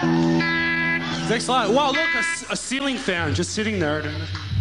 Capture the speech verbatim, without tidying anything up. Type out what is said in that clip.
Thanks a lot. Wow, look, a, a ceiling fan just sitting there.